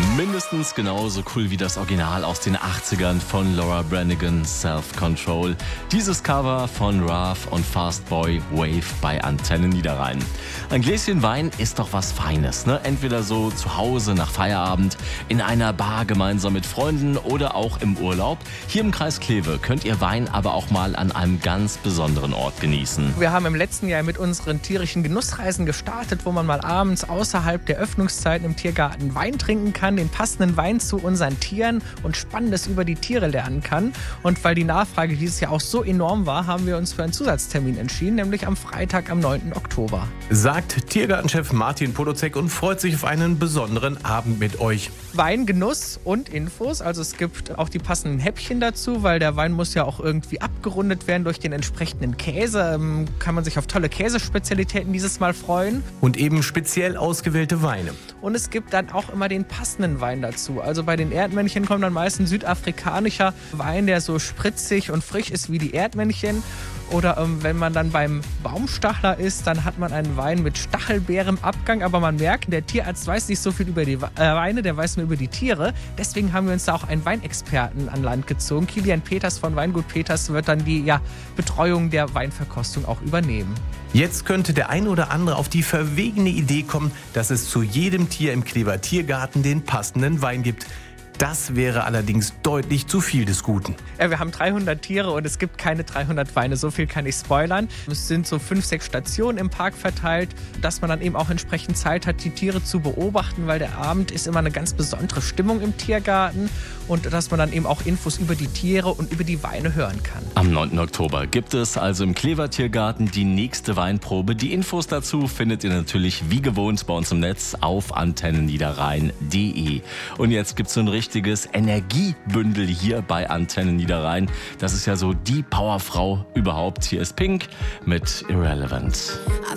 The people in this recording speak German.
Mindestens genauso cool wie das Original aus den 80ern von Laura Branigan, Self-Control. Dieses Cover von Raf und Fastboy Wave bei Antenne Niederrhein. Ein Gläschen Wein ist doch was Feines, ne? Entweder so zu Hause nach Feierabend, in einer Bar gemeinsam mit Freunden oder auch im Urlaub. Hier im Kreis Kleve könnt ihr Wein aber auch mal an einem ganz besonderen Ort genießen. Wir haben im letzten Jahr mit unseren tierischen Genussreisen gestartet, wo man mal abends außerhalb der Öffnungszeiten im Tiergarten Wein trinken kann, den passenden Wein zu unseren Tieren und Spannendes über die Tiere lernen kann. Und weil die Nachfrage dieses Jahr auch so enorm war, haben wir uns für einen Zusatztermin entschieden, nämlich am Freitag, am 9. Oktober. Sagt Tiergartenchef Martin Podozek und freut sich auf einen besonderen Abend mit euch. Wein, Genuss und Infos. Also es gibt auch die passenden Häppchen dazu, weil der Wein muss ja auch irgendwie abgerundet werden durch den entsprechenden Käse. Kann man sich auf tolle Käsespezialitäten dieses Mal freuen. Und eben speziell ausgewählte Weine. Und es gibt dann auch immer den passenden Wein dazu. Also bei den Erdmännchen kommt dann meistens südafrikanischer Wein, der so spritzig und frisch ist wie die Erdmännchen. Oder wenn man dann beim Baumstachler ist, dann hat man einen Wein mit Stachelbeerenabgang. Aber man merkt, der Tierarzt weiß nicht so viel über die Weine, der weiß nur über die Tiere. Deswegen haben wir uns da auch einen Weinexperten an Land gezogen. Kilian Peters von Weingut Peters wird dann die Betreuung der Weinverkostung auch übernehmen. Jetzt könnte der ein oder andere auf die verwegene Idee kommen, dass es zu jedem Tier im Klever Tiergarten den passenden Wein gibt. Das wäre allerdings deutlich zu viel des Guten. Ja, wir haben 300 Tiere und es gibt keine 300 Weine. So viel kann ich spoilern. Es sind so 5, 6 Stationen im Park verteilt, dass man dann eben auch entsprechend Zeit hat, die Tiere zu beobachten, weil der Abend ist immer eine ganz besondere Stimmung im Tiergarten und dass man dann eben auch Infos über die Tiere und über die Weine hören kann. Am 9. Oktober gibt es also im Klever Tiergarten die nächste Weinprobe. Die Infos dazu findet ihr natürlich wie gewohnt bei uns im Netz auf antenneniederrhein.de. Und jetzt gibt es so ein richtiges Energiebündel hier bei Antenne Niederrhein. Das ist ja so die Powerfrau überhaupt. Hier ist Pink mit Irrelevant.